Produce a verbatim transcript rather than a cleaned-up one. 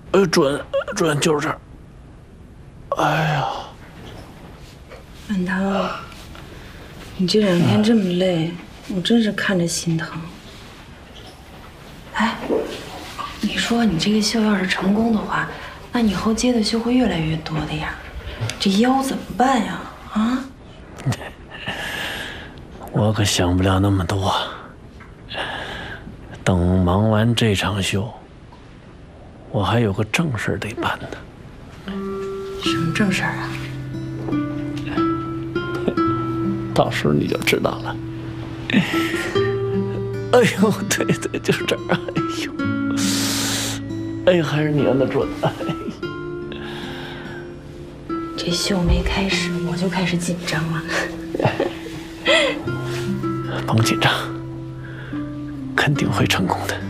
呃，准准就是这儿。哎呀， 满堂，你这两天这么累，我真是看着心疼。哎，你说你这个秀要是成功的话，那你以后接的秀会越来越多的呀。这腰怎么办呀？啊？ 我可想不了那么多。等忙完这场秀，我还有个正事得办呢。 什么正事儿啊？ 到时候你就知道了。哎呦，对对，就是这儿。哎呦，哎呀，还是你按的准。哎， 这秀没开始，我就开始紧张了。 甭紧张，肯定会成功的。